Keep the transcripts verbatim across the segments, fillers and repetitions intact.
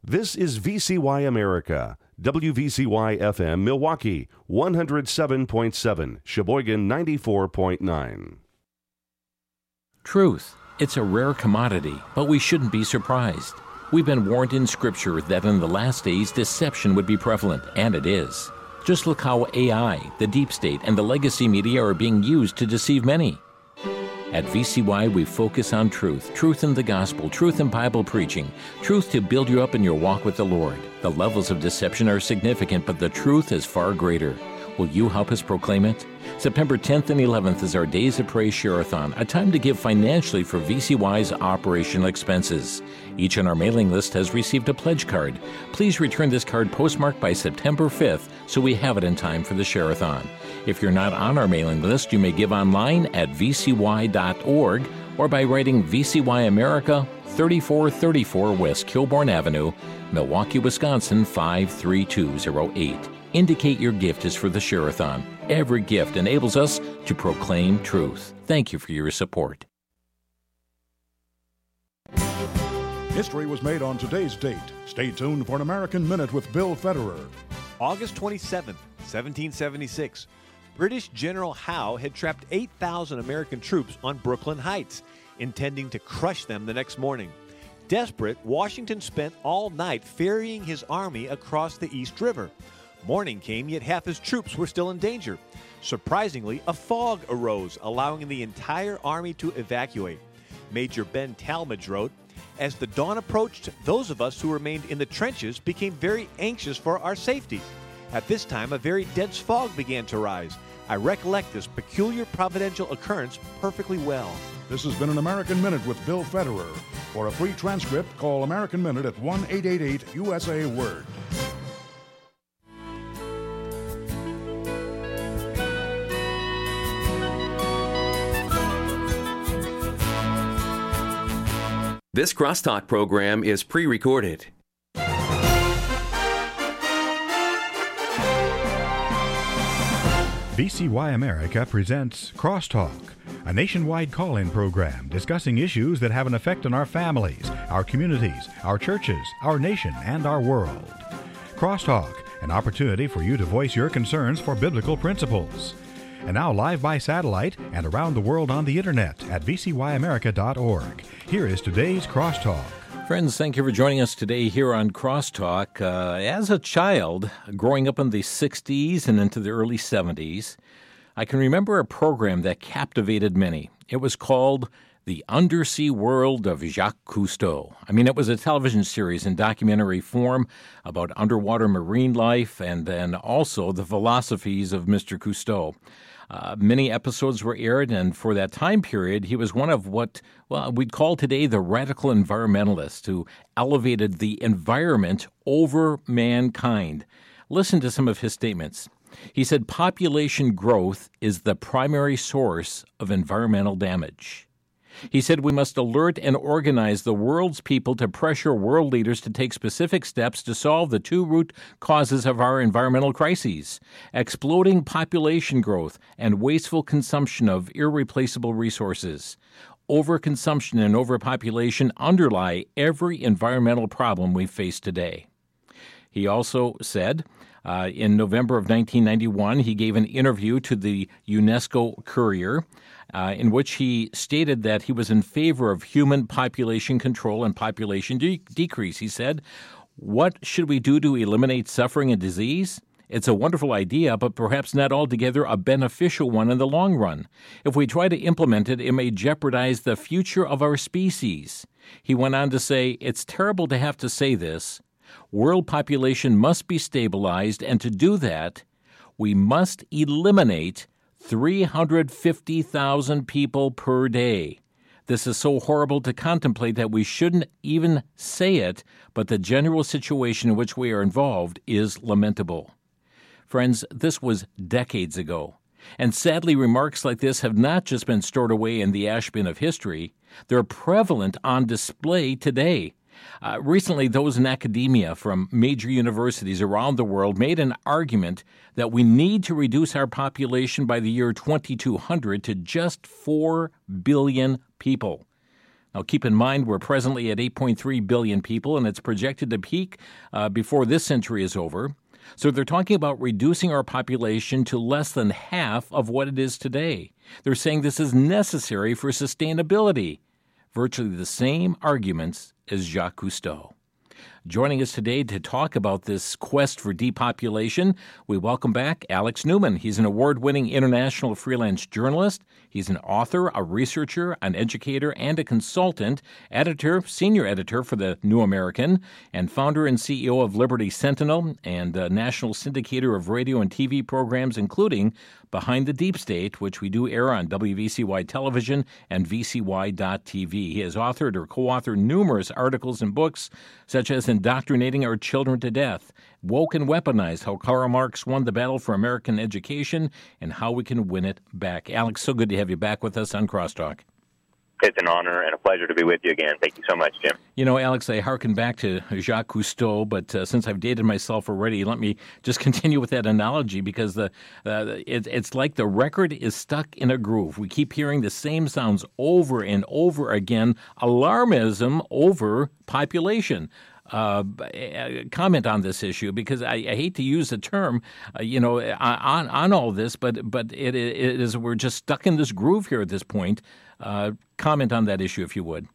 This is V C Y America, W V C Y F M Milwaukee, one oh seven point seven, Sheboygan ninety-four point nine. Truth. It's a rare commodity, but we shouldn't be surprised. We've been warned in Scripture that in the last days deception would be prevalent, and it is. Just look how A I, the deep state, and the legacy media are being used to deceive many. At V C Y, we focus on truth, truth in the gospel, truth in Bible preaching, truth to build you up in your walk with the Lord. The levels of deception are significant, but the truth is far greater. Will you help us proclaim it? September tenth and eleventh is our Days of Praise Share-a-thon, a time to give financially for V C Y's operational expenses. Each on our mailing list has received a pledge card. Please return this card postmarked by September fifth so we have it in time for the Share-a-thon. If you're not on our mailing list, you may give online at v c y dot org or by writing V C Y America, thirty-four thirty-four West Kilbourne Avenue, Milwaukee, Wisconsin five three two zero eight. Indicate your gift is for the Share-a-thon. Every gift enables us to proclaim truth. Thank you for your support. History was made on today's date. Stay tuned for an American Minute with Bill Federer. August twenty-seventh, seventeen seventy-six. British General Howe had trapped eight thousand American troops on Brooklyn Heights, intending to crush them the next morning. Desperate, Washington spent all night ferrying his army across the East River. Morning came, yet half his troops were still in danger. Surprisingly, a fog arose, allowing the entire army to evacuate. Major Ben Talmadge wrote, "As the dawn approached, those of us who remained in the trenches became very anxious for our safety. At this time, a very dense fog began to rise. I recollect this peculiar providential occurrence perfectly well." This has been an American Minute with Bill Federer. For a free transcript, call American Minute at one eight eight eight U S A Word. This Crosstalk program is pre-recorded. V C Y America presents Crosstalk, a nationwide call-in program discussing issues that have an effect on our families, our communities, our churches, our nation, and our world. Crosstalk, an opportunity for you to voice your concerns for biblical principles. And now live by satellite and around the world on the internet at v c y america dot org. Here is today's Crosstalk. Friends, thank you for joining us today here on Crosstalk. Uh, as a child, growing up in the sixties and into the early seventies, I can remember a program that captivated many. It was called The Undersea World of Jacques Cousteau. I mean, it was a television series in documentary form about underwater marine life and then also the philosophies of Mister Cousteau. Uh, many episodes were aired, and for that time period, he was one of what, well, we'd call today the radical environmentalists who elevated the environment over mankind. Listen to some of his statements. He said, "Population growth is the primary source of environmental damage." He said we must alert and organize the world's people to pressure world leaders to take specific steps to solve the two root causes of our environmental crises: exploding population growth and wasteful consumption of irreplaceable resources. Overconsumption and overpopulation underlie every environmental problem we face today. He also said, uh, in November of nineteen ninety-one, he gave an interview to the UNESCO Courier, Uh, in which he stated that he was in favor of human population control and population de- decrease. He said, "What should we do to eliminate suffering and disease? It's a wonderful idea, but perhaps not altogether a beneficial one in the long run. If we try to implement it, it may jeopardize the future of our species." He went on to say, "It's terrible to have to say this. World population must be stabilized, and to do that, we must eliminate three hundred fifty thousand people per day. This is so horrible to contemplate that we shouldn't even say it, but the general situation in which we are involved is lamentable." Friends, this was decades ago. And sadly, remarks like this have not just been stored away in the ash bin of history. They're prevalent on display today. Uh, recently, those in academia from major universities around the world made an argument that we need to reduce our population by the year twenty-two hundred to just four billion people. Now, keep in mind, we're presently at eight point three billion people, and it's projected to peak uh, before this century is over. So they're talking about reducing our population to less than half of what it is today. They're saying this is necessary for sustainability. Virtually the same arguments as Jacques Cousteau. Joining us today to talk about this quest for depopulation, we welcome back Alex Newman. He's an award-winning international freelance journalist. He's an author, a researcher, an educator, and a consultant, editor, senior editor for the New American, and founder and C E O of Liberty Sentinel and a national syndicator of radio and T V programs, including Behind the Deep State, which we do air on W V C Y television and V C Y dot T V. He has authored or co-authored numerous articles and books, such as Indoctrinating Our Children to Death, Woke and Weaponized, How Karl Marx Won the Battle for American Education, and How We Can Win It Back. Alex, so good to have you back with us on Crosstalk. It's an honor and a pleasure to be with you again. Thank you so much, Jim. You know, Alex, I hearken back to Jacques Cousteau, but uh, since I've dated myself already, let me just continue with that analogy because the uh, it, it's like the record is stuck in a groove. We keep hearing the same sounds over and over again. Alarmism over population. Uh, comment on this issue because I, I hate to use the term, uh, you know, on on all this, but but it, it is we're just stuck in this groove here at this point. Uh, comment on that issue, if you would.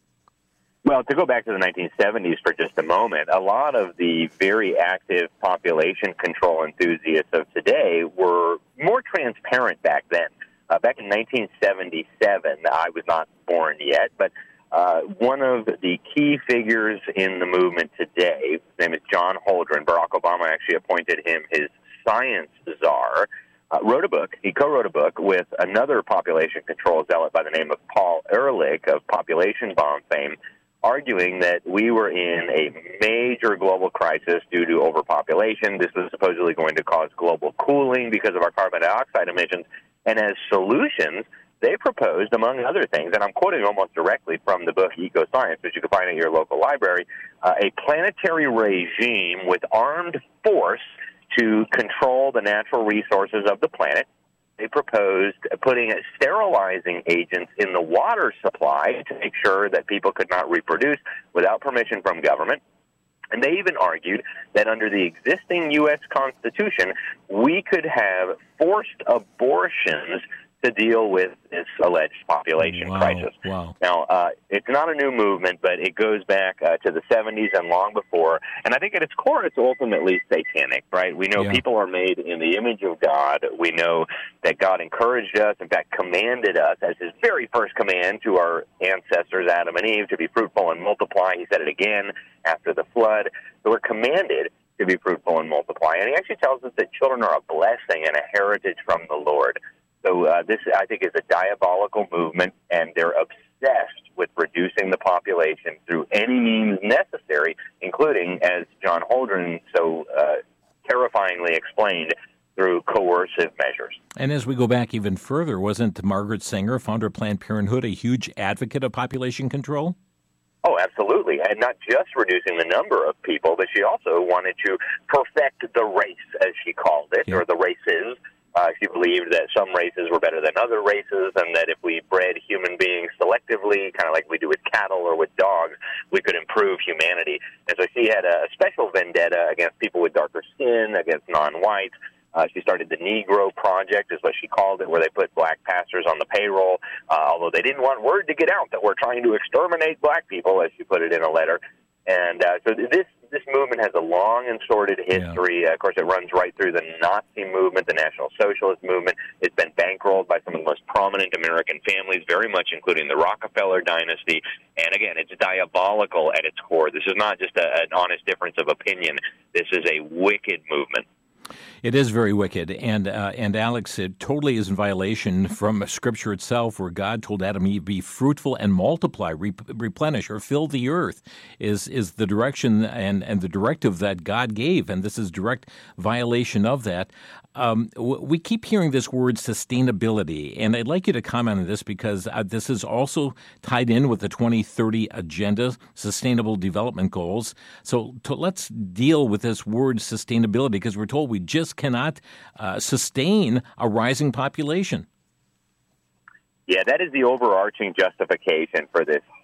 Well, to go back to the nineteen seventies for just a moment, a lot of the very active population control enthusiasts of today were more transparent back then. Uh, back in nineteen seventy-seven, I was not born yet, but Uh, one of the key figures in the movement today, his name is John Holdren. Barack Obama actually appointed him his science czar, uh, wrote a book. He co-wrote a book with another population control zealot by the name of Paul Ehrlich of Population Bomb fame, arguing that we were in a major global crisis due to overpopulation. This was supposedly going to cause global cooling because of our carbon dioxide emissions. And as solutions, they proposed, among other things, and I'm quoting almost directly from the book Ecoscience, which you can find at your local library, uh, a planetary regime with armed force to control the natural resources of the planet. They proposed putting sterilizing agents in the water supply to make sure that people could not reproduce without permission from government. And they even argued that under the existing U S Constitution, we could have forced abortions to deal with this alleged population wow, crisis. Wow. Now, uh, it's not a new movement, but it goes back uh, to the seventies and long before. And I think at its core, it's ultimately satanic, right? We know yeah. people are made in the image of God. We know that God encouraged us, in fact, commanded us as his very first command to our ancestors, Adam and Eve, to be fruitful and multiply. He said it again after the flood. So we're commanded to be fruitful and multiply. And he actually tells us that children are a blessing and a heritage from the Lord. So uh, this, I think, is a diabolical movement, and they're obsessed with reducing the population through any means necessary, including, as John Holdren so uh, terrifyingly explained, through coercive measures. And as we go back even further, wasn't Margaret Sanger, founder of Planned Parenthood, a huge advocate of population control? Oh, absolutely. And not just reducing the number of people, but she also wanted to perfect the race, as she called it, yeah. or the races. Uh, she believed that some races were better than other races, and that if we bred human beings selectively, kind of like we do with cattle or with dogs, we could improve humanity. And so she had a special vendetta against people with darker skin, against non-whites. Uh, she started the Negro Project, is what she called it, where they put black pastors on the payroll, uh, although they didn't want word to get out that we're trying to exterminate black people, as she put it in a letter. And uh, so this this movement has a long and sordid history. Yeah. Uh, of course, it runs right through the Nazi movement, the National Socialist movement. It's been bankrolled by some of the most prominent American families, very much including the Rockefeller dynasty. And again, it's diabolical at its core. This is not just a, an honest difference of opinion. This is a wicked movement. It is very wicked, and uh, and Alex, it totally is in violation from Scripture itself, where God told Adam and Eve, "Be fruitful and multiply, re- replenish, or fill the earth." Is is the direction and, and the directive that God gave, and this is direct violation of that. Um, we keep hearing this word sustainability, and I'd like you to comment on this because uh, this is also tied in with the twenty thirty Agenda, Sustainable Development Goals. So to, let's deal with this word sustainability, because we're told we just cannot uh, sustain a rising population. Yeah, that is the overarching justification for this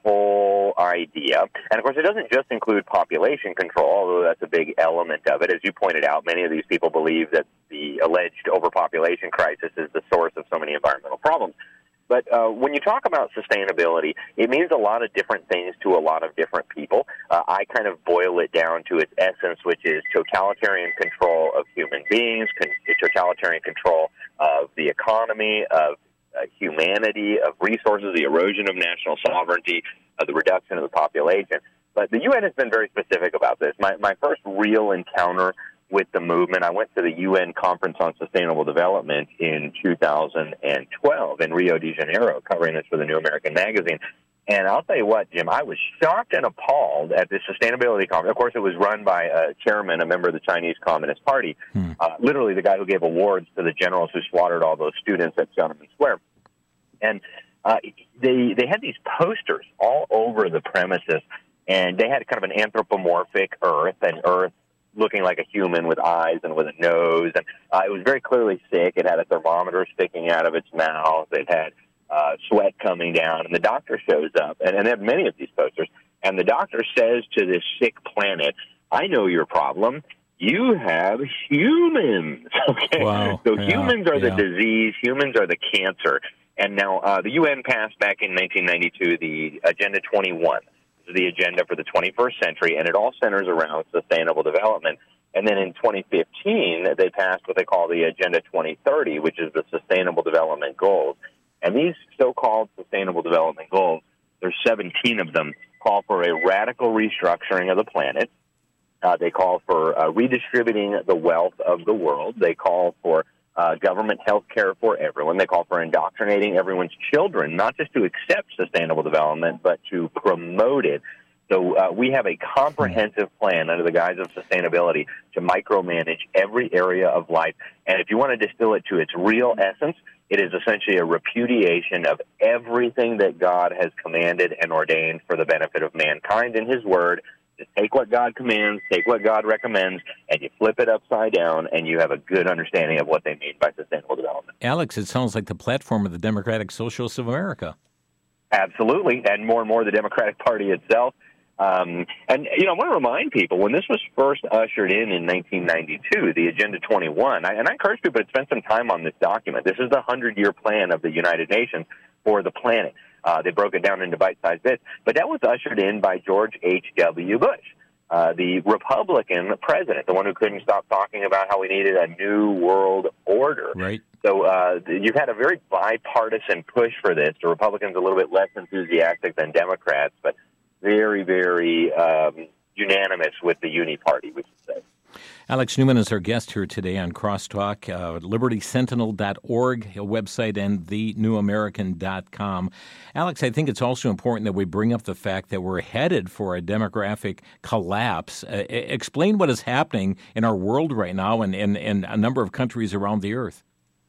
whole idea. And, of course, it doesn't just include population control, although that's a big element of it. As you pointed out, many of these people believe that the alleged overpopulation crisis is the source of so many environmental problems. But uh, when you talk about sustainability, it means a lot of different things to a lot of different people. Uh, I kind of boil it down to its essence, which is totalitarian control of human beings, con- totalitarian control of the economy, of uh, humanity, of resources, the erosion of national sovereignty, uh, the reduction of the population. But the U N has been very specific about this. My, my first real encounter with the movement, I went to the U N Conference on Sustainable Development in two thousand twelve in Rio de Janeiro, covering this for the New American Magazine. And I'll tell you what, Jim, I was shocked and appalled at this sustainability conference. Of course, it was run by a chairman, a member of the Chinese Communist Party, hmm. uh, literally the guy who gave awards to the generals who slaughtered all those students at Tiananmen Square. And uh, they they had these posters all over the premises, and they had kind of an anthropomorphic Earth, and Earth looking like a human with eyes and with a nose. And uh, it was very clearly sick. It had a thermometer sticking out of its mouth. It had uh, sweat coming down. And the doctor shows up, and, and they have many of these posters, and the doctor says to this sick planet, I know your problem. You have humans. Okay? Wow. So yeah. humans are yeah. the disease. Humans are the cancer. And now uh, the U N passed back in nineteen ninety-two the Agenda twenty-one. The agenda for the twenty-first century, and it all centers around sustainable development. And then in twenty fifteen, they passed what they call the Agenda twenty thirty, which is the Sustainable Development Goals. And these so-called Sustainable Development Goals, there's seventeen of them, call for a radical restructuring of the planet. Uh, they call for uh, redistributing the wealth of the world. They call for uh, government health care for everyone. They call for indoctrinating everyone's children, not just to accept sustainable development, but to promote it. So uh, we have a comprehensive plan under the guise of sustainability to micromanage every area of life. And if you want to distill it to its real essence, it is essentially a repudiation of everything that God has commanded and ordained for the benefit of mankind in His Word. Just take what God commands, take what God recommends, and you flip it upside down, and you have a good understanding of what they mean by sustainable development. Alex, it sounds like the platform of the Democratic Socialists of America. Absolutely, and more and more the Democratic Party itself. Um, and, you know, I want to remind people, when this was first ushered in in nineteen ninety-two, the Agenda twenty-one, I, and I encourage people to spend some time on this document. This is the hundred-year plan of the United Nations for the planet. Uh, they broke it down into bite-sized bits. But that was ushered in by George H W. Bush, uh, the Republican president, the one who couldn't stop talking about how we needed a new world order. Right. So uh, you've had a very bipartisan push for this. The Republicans a little bit less enthusiastic than Democrats, but very, very um, unanimous with the Uni Party, we should say. Alex Newman is our guest here today on Crosstalk, uh, liberty sentinel dot org, a website, and the new american dot com. Alex, I think it's also important that we bring up the fact that we're headed for a demographic collapse. Uh, explain what is happening in our world right now and in a number of countries around the earth.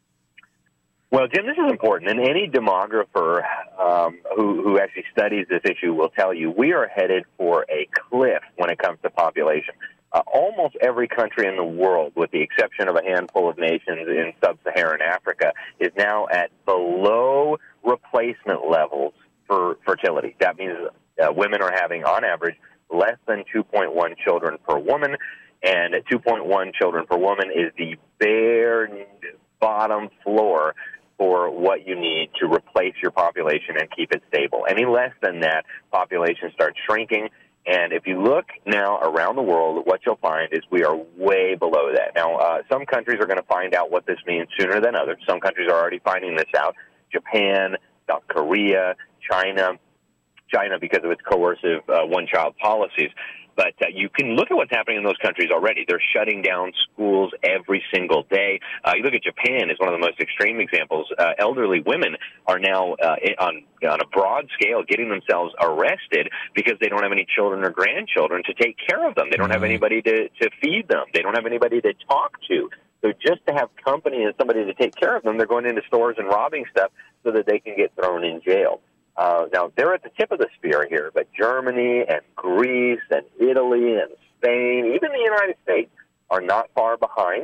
Well, Jim, this is important, and any demographer um, who, who actually studies this issue will tell you we are headed for a cliff when it comes to population. Uh, almost every country in the world, with the exception of a handful of nations in sub-Saharan Africa, is now at below replacement levels for fertility. That means uh, women are having, on average, less than two point one children per woman, and two point one children per woman is the bare bottom floor for what you need to replace your population and keep it stable. Any less than that, population starts shrinking. And if you look now around the world, what you'll find is we are way below that. Now, uh, some countries are going to find out what this means sooner than others. Some countries are already finding this out. Japan, South Korea, China, China because of its coercive uh, one-child policies. But uh, you can look at what's happening in those countries already. They're shutting down schools every single day. Uh, you look at Japan as one of the most extreme examples. Uh, elderly women are now uh, on on a broad scale getting themselves arrested because they don't have any children or grandchildren to take care of them. They don't have anybody to, to feed them. They don't have anybody to talk to. So just to have company and somebody to take care of them, they're going into stores and robbing stuff so that they can get thrown in jail. Uh, now, they're at the tip of the spear here, but Germany and Greece and Italy and Spain, even the United States, are not far behind.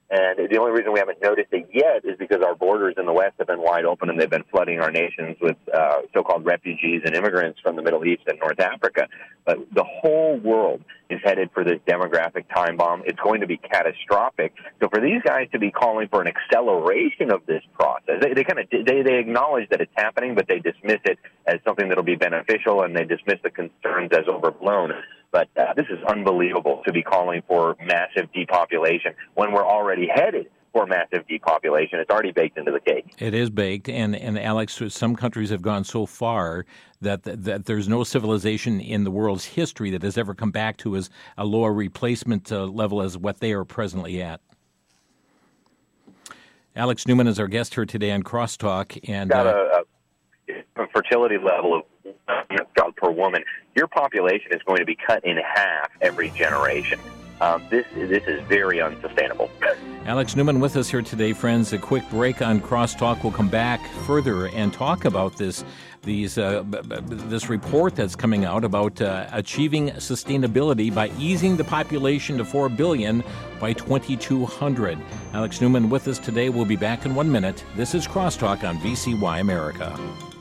And the only reason we haven't noticed it yet is because our borders in the West have been wide open and they've been flooding our nations with uh, so-called refugees and immigrants from the Middle East and North Africa. But the whole world is headed for this demographic time bomb. It's going to be catastrophic. So for these guys to be calling for an acceleration of this process, they, they kind of they, they acknowledge that it's happening, but they dismiss it as something that will be beneficial, and they dismiss the concerns as overblown. But uh, this is unbelievable to be calling for massive depopulation when we're already headed for massive depopulation. It's already baked into the cake. It is baked, and, and Alex, some countries have gone so far that, that that there's no civilization in the world's history that has ever come back to as a lower replacement uh, level as what they are presently at. Alex Newman is our guest here today on Crosstalk, and got uh, a, a fertility level of God per woman. Your population is going to be cut in half every generation. Um, this this is very unsustainable. Alex Newman with us here today, friends. A quick break on Crosstalk. We'll come back further and talk about this these uh, b- b- this report that's coming out about uh, achieving sustainability by easing the population to four billion by twenty-two hundred. Alex Newman with us today. We'll be back in one minute. This is Crosstalk on V C Y America.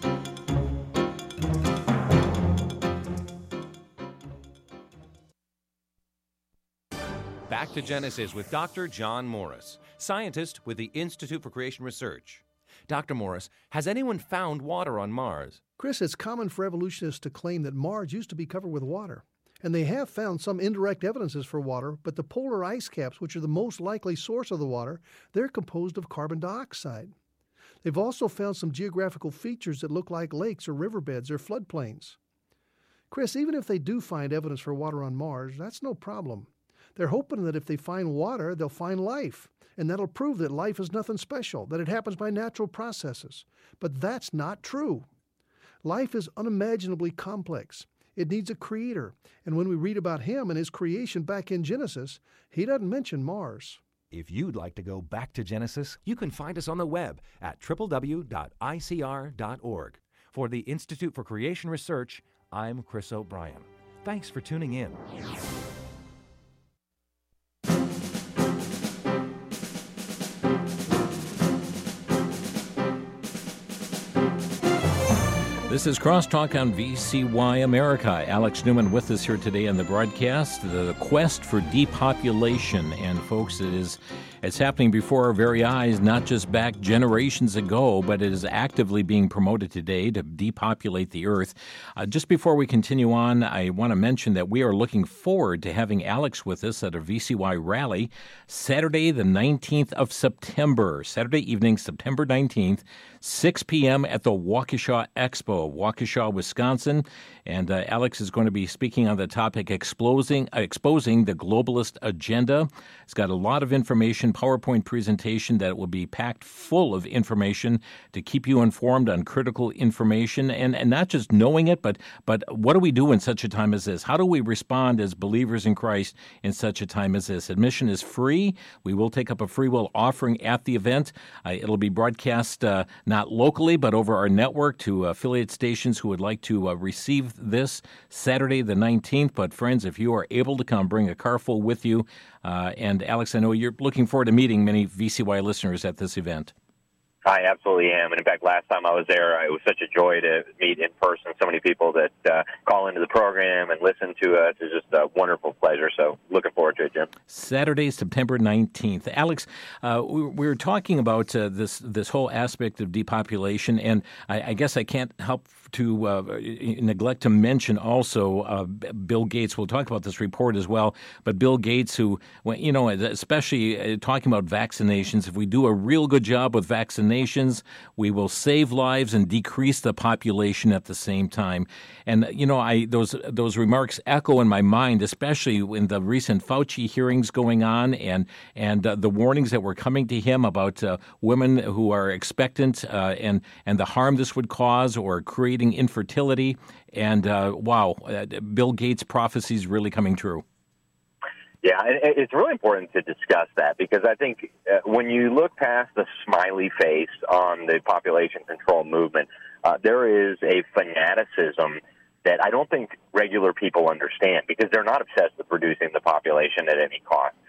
Back to Genesis with Doctor John Morris, scientist with the Institute for Creation Research. Doctor Morris, has anyone found water on Mars? Chris, it's common for evolutionists to claim that Mars used to be covered with water. And they have found some indirect evidences for water, but the polar ice caps, which are the most likely source of the water, they're composed of carbon dioxide. They've also found some geographical features that look like lakes or riverbeds or floodplains. Chris, even if they do find evidence for water on Mars, that's no problem. They're hoping that if they find water, they'll find life, and that'll prove that life is nothing special, that it happens by natural processes. But that's not true. Life is unimaginably complex. It needs a creator, and when we read about him and his creation back in Genesis, he doesn't mention Mars. If you'd like to go back to Genesis, you can find us on the web at w w w dot i c r dot org. For the Institute for Creation Research, I'm Chris O'Brien. Thanks for tuning in. This is Crosstalk on V C Y America. Alex Newman with us here today on the broadcast. The quest for depopulation, and folks, it is it's happening before our very eyes, not just back generations ago, but it is actively being promoted today to depopulate the earth. Uh, just before we continue on, I want to mention that we are looking forward to having Alex with us at a V C Y rally Saturday, the nineteenth of September. Saturday evening, September nineteenth, six p.m. at the Waukesha Expo, Waukesha, Wisconsin. And uh, Alex is going to be speaking on the topic exposing, uh, exposing the globalist agenda. It's got a lot of information, PowerPoint presentation that will be packed full of information to keep you informed on critical information, and, and not just knowing it, but but what do we do in such a time as this? How do we respond as believers in Christ in such a time as this? Admission is free. We will take up a free will offering at the event. Uh, it'll be broadcast uh, not locally, but over our network to affiliate stations who would like to uh, receive this Saturday the nineteenth. But friends, if you are able to come, bring a car full with you. Uh, and Alex, I know you're looking forward to meeting many V C Y listeners at this event. I absolutely am. And in fact, last time I was there, it was such a joy to meet in person so many people that uh, call into the program and listen to us. It's just a wonderful pleasure. So looking forward to it, Jim. Saturday, September nineteenth. Alex, uh, we, we were talking about uh, this this whole aspect of depopulation, and I, I guess I can't help to uh, neglect to mention also uh, Bill Gates. We'll talk about this report as well, but Bill Gates, who, you know, especially talking about vaccinations, if we do a real good job with vaccinations, we will save lives and decrease the population at the same time. And, you know, I those those remarks echo in my mind, especially in the recent Fauci hearings going on and, and uh, the warnings that were coming to him about uh, women who are expectant uh, and, and the harm this would cause or create infertility, and uh, wow, uh, Bill Gates' prophecies really coming true. Yeah, it's really important to discuss that because I think uh, when you look past the smiley face on the population control movement, uh, there is a fanaticism that I don't think regular people understand because they're not obsessed with reducing the population at any cost.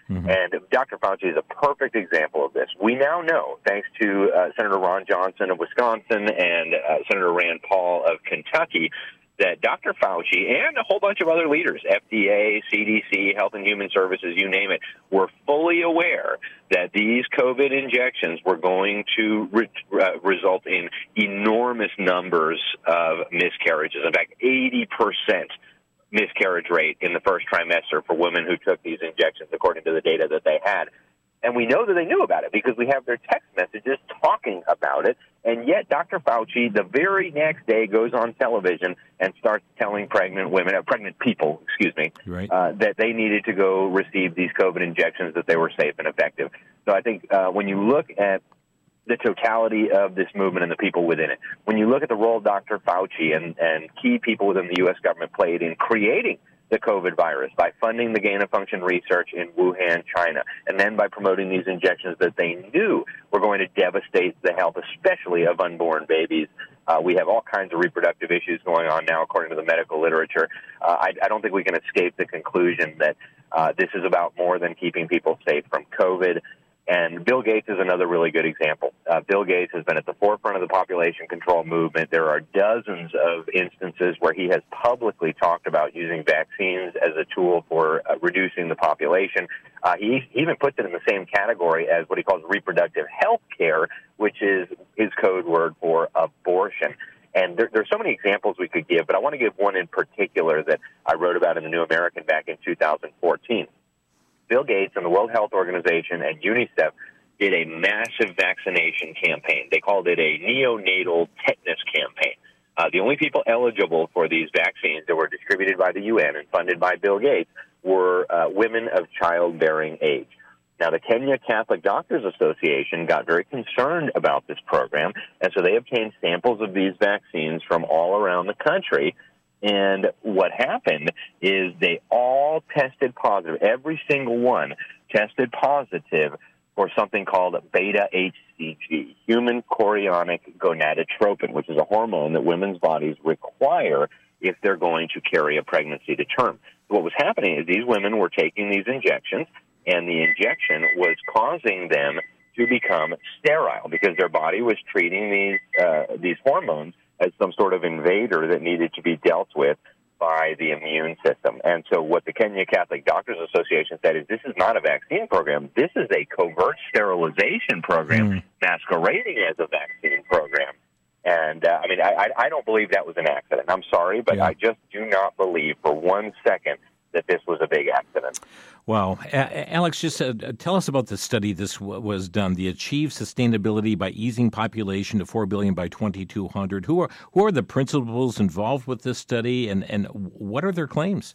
Mm-hmm. And Doctor Fauci is a perfect example of this. We now know, thanks to uh, Senator Ron Johnson of Wisconsin and uh, Senator Rand Paul of Kentucky, that Doctor Fauci and a whole bunch of other leaders, F D A, C D C, Health and Human Services, you name it, were fully aware that these COVID injections were going to re- uh, result in enormous numbers of miscarriages. In fact, eighty percent miscarriage rate in the first trimester for women who took these injections, according to the data that they had. And we know that they knew about it because we have their text messages talking about it. And yet Doctor Fauci, the very next day, goes on television and starts telling pregnant women, uh, pregnant people, excuse me, right. uh, that they needed to go receive these COVID injections, that they were safe and effective. So I think uh, when you look at the totality of this movement and the people within it, when you look at the role Doctor Fauci and, and key people within the U S government played in creating the COVID virus by funding the gain-of-function research in Wuhan, China, and then by promoting these injections that they knew were going to devastate the health, especially of unborn babies. Uh, we have all kinds of reproductive issues going on now, according to the medical literature. Uh, I, I don't think we can escape the conclusion that uh, this is about more than keeping people safe from COVID. And Bill Gates is another really good example. Uh, Bill Gates has been at the forefront of the population control movement. There are dozens of instances where he has publicly talked about using vaccines as a tool for uh, reducing the population. Uh, he, he even puts it in the same category as what he calls reproductive health care, which is his code word for abortion. And there, there's so many examples we could give, but I want to give one in particular that I wrote about in the New American back in two thousand fourteen. Bill Gates and the World Health Organization and UNICEF did a massive vaccination campaign. They called it a neonatal tetanus campaign. Uh, the only people eligible for these vaccines that were distributed by the U N and funded by Bill Gates were uh, women of childbearing age. Now, the Kenya Catholic Doctors Association got very concerned about this program, and so they obtained samples of these vaccines from all around the country. And what happened is they all tested positive. Every single one tested positive for something called beta H C G, human chorionic gonadotropin, which is a hormone that women's bodies require if they're going to carry a pregnancy to term. What was happening is these women were taking these injections, and the injection was causing them to become sterile because their body was treating these uh, these hormones as some sort of invader that needed to be dealt with by the immune system. And so what the Kenya Catholic Doctors Association said is this is not a vaccine program. This is a covert sterilization program mm. masquerading as a vaccine program. And, uh, I mean, I, I don't believe that was an accident. I'm sorry, but yeah. I just do not believe for one second that this was a big accident. Wow. A- Alex, just uh, tell us about the study this w- was done, the Achieve Sustainability by Easing Population to four billion by twenty-two hundred. Who are who are the principals involved with this study, and, and what are their claims?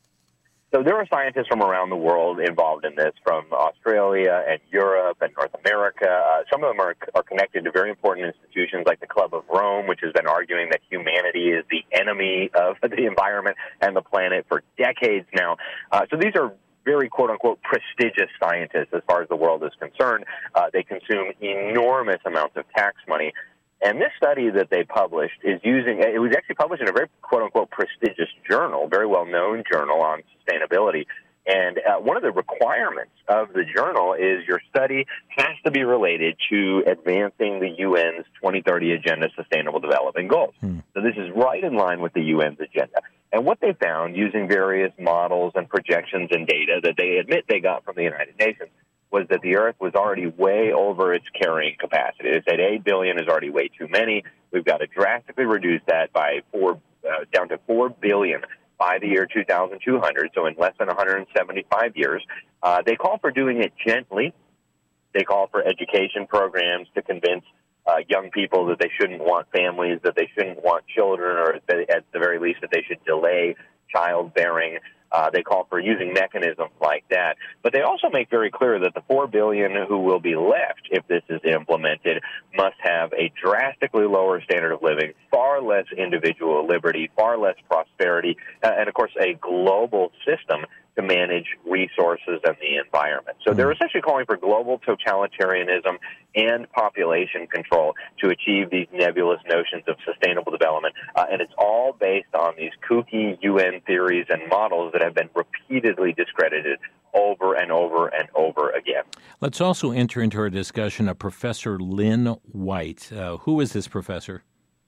So there are scientists from around the world involved in this, from Australia and Europe and North America. Uh, some of them are, are connected to very important institutions like the Club of Rome, which has been arguing that humanity is the enemy of the environment and the planet for decades now. Uh, so these are very, quote-unquote, prestigious scientists as far as the world is concerned. Uh, they consume enormous amounts of tax money. And this study that they published is using, it was actually published in a very, quote-unquote, prestigious journal, very well-known journal on sustainability. And uh, one of the requirements of the journal is your study has to be related to advancing the U N's twenty thirty Agenda Sustainable Development Goals. Hmm. So this is right in line with the U N's agenda. And what they found, using various models and projections and data that they admit they got from the United Nations, was that the Earth was already way over its carrying capacity. They said eight billion is already way too many. We've got to drastically reduce that by four, uh, down to four billion by the year two thousand two hundred, so in less than one hundred seventy-five years. Uh, they call for doing it gently. They call for education programs to convince uh, young people that they shouldn't want families, that they shouldn't want children, or that at the very least that they should delay childbearing. Uh, they call for using mechanisms like that. But they also make very clear that the four billion who will be left if this is implemented must have a drastically lower standard of living, far less individual liberty, far less prosperity, uh, and, of course, a global system to manage resources and the environment. So they're essentially calling for global totalitarianism and population control to achieve these nebulous notions of sustainable development. Uh, and it's all based on these kooky U N theories and models that have been repeatedly discredited over and over and over again. Let's also enter into our discussion of Professor Lynn White. Uh, who is this professor?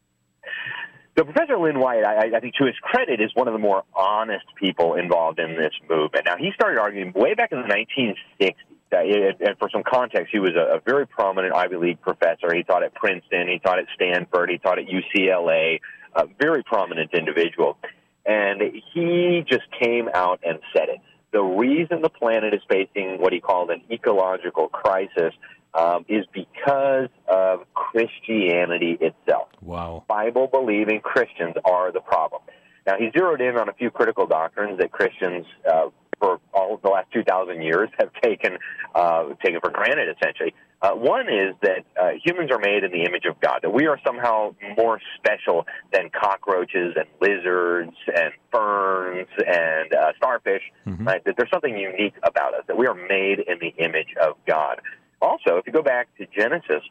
So Professor Lynn White, I, I think to his credit, is one of the more honest people involved in this movement. Now, he started arguing way back in the nineteen sixties. Uh, and for some context, he was a, a very prominent Ivy League professor. He taught at Princeton, he taught at Stanford, he taught at U C L A, a very prominent individual. And he just came out and said it. The reason the planet is facing what he called an ecological crisis um, is because of Christianity itself. Wow. Bible-believing Christians are the problem. Now, he zeroed in on a few critical doctrines that Christians, uh, for all of the last two thousand years, have taken uh, taken for granted, essentially. Uh, one is that uh, humans are made in the image of God, that we are somehow more special than cockroaches and lizards and ferns and uh, starfish, mm-hmm. right? That there's something unique about us, that we are made in the image of God. Also, if you go back to Genesis,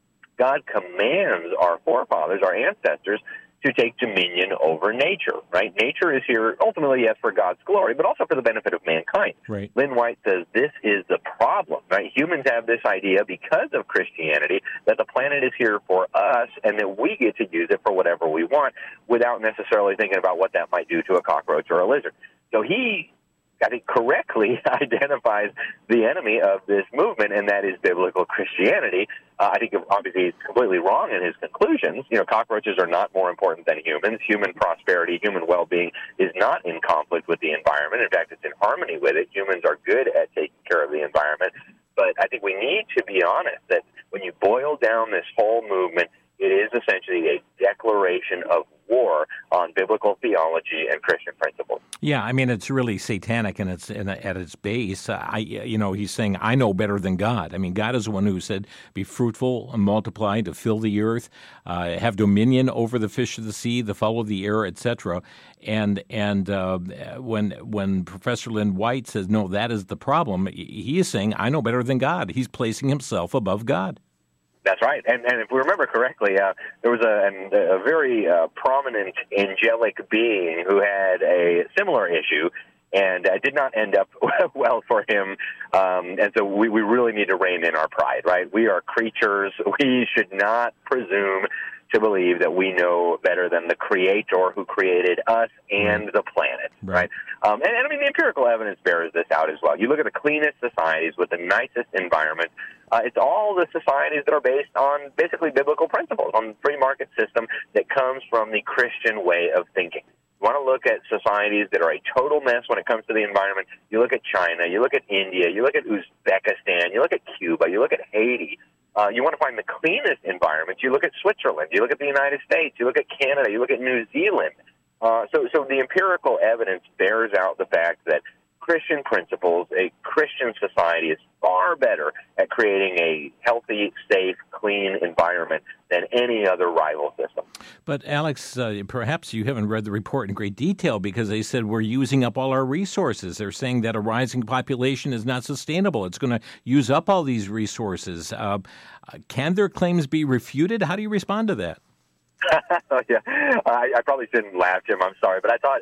God commands our forefathers, our ancestors, to take dominion over nature, right? Nature is here ultimately, yes, for God's glory, but also for the benefit of mankind. Right. Lynn White says this is the problem, right? Humans have this idea because of Christianity that the planet is here for us and that we get to use it for whatever we want without necessarily thinking about what that might do to a cockroach or a lizard. So he, I think, correctly identifies the enemy of this movement, and that is biblical Christianity. Uh, I think, obviously, he's completely wrong in his conclusions. You know, cockroaches are not more important than humans. Human prosperity, human well-being is not in conflict with the environment. In fact, it's in harmony with it. Humans are good at taking care of the environment. But I think we need to be honest that when you boil down this whole movement, it is essentially a declaration of war on biblical theology and Christian principles. Yeah, I mean, it's really satanic in its, in, at its base. Uh, I, you know, he's saying, I know better than God. I mean, God is the one who said, be fruitful and multiply, to fill the earth, uh, have dominion over the fish of the sea, the fowl of the air, et cetera. And and uh, when when Professor Lynn White says, no, that is the problem, he is saying, I know better than God. He's placing himself above God. That's right. And, and if we remember correctly, uh, there was a, an, a very uh, prominent angelic being who had a similar issue and uh, did not end up well for him. Um, and so we, we really need to rein in our pride, right? We are creatures. We should not presume to believe that we know better than the Creator who created us and the planet, right? right? Um, and, and, I mean, the empirical evidence bears this out as well. You look at the cleanest societies with the nicest environment, uh, it's all the societies that are based on basically biblical principles, on the free market system that comes from the Christian way of thinking. You want to look at societies that are a total mess when it comes to the environment. You look at China, you look at India, you look at Uzbekistan, you look at Cuba, you look at Haiti. Uh, you want to find the cleanest environments. You look at Switzerland. You look at the United States. You look at Canada. You look at New Zealand. Uh, so, so the empirical evidence bears out the fact that Christian principles, a Christian society, is far better at creating a healthy, safe, clean environment than any other rival system. But, Alex, uh, perhaps you haven't read the report in great detail because they said we're using up all our resources. They're saying that a rising population is not sustainable. It's going to use up all these resources. Uh, can their claims be refuted? How do you respond to that? yeah, I, I probably shouldn't laugh, Jim. I'm sorry, but I thought